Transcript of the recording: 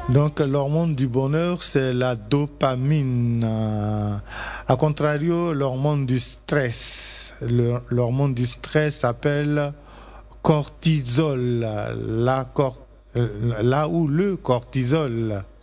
Donc l'hormone du bonheur, c'est la dopamine. A contrario, l'hormone du stress. L'hormone du stress s'appelle cortisol. Là où le cortisol